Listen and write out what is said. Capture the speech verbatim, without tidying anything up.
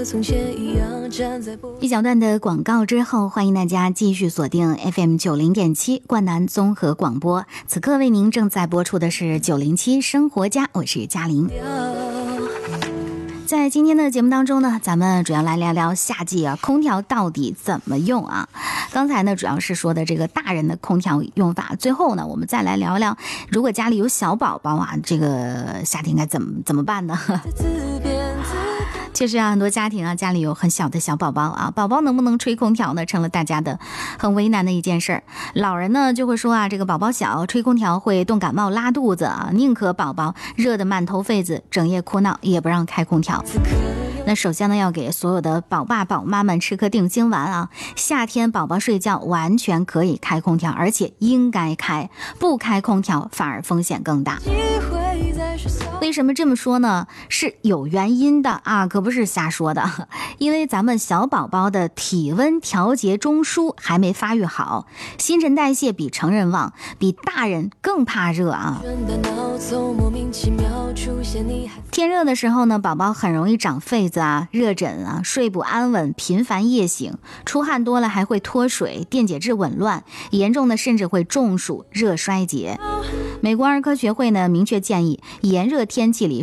一小段的广告之后，欢迎大家继续锁定 F M 九零点七冠南综合广播。此刻为您正在播出的是九零七生活家，我是嘉玲。在今天的节目当中呢，咱们主要来聊聊夏季啊，空调到底怎么用啊？刚才呢，主要是说的这个大人的空调用法。最后呢，我们再来聊聊，如果家里有小宝宝啊，这个夏天该怎么怎么办呢？确实啊，很多家庭啊，家里有很小的小宝宝啊，宝宝能不能吹空调呢，成了大家的很为难的一件事儿。老人呢就会说啊，这个宝宝小，吹空调会冻感冒拉肚子啊，宁可宝宝热得满头痱子，整夜哭闹，也不让开空调。那首先呢，要给所有的宝爸宝妈们吃颗定心丸啊，夏天宝宝睡觉完全可以开空调，而且应该开，不开空调反而风险更大。为什么这么说呢？是有原因的啊，可不是瞎说的。因为咱们小宝宝的体温调节中枢还没发育好，新陈代谢比成人旺，比大人更怕热啊。天热的时候呢，宝宝很容易长痱子啊、热疹啊，睡不安稳，频繁夜醒，出汗多了还会脱水，电解质紊乱，严重的甚至会中暑、热衰竭。美国儿科学会呢明确建议，炎热天气里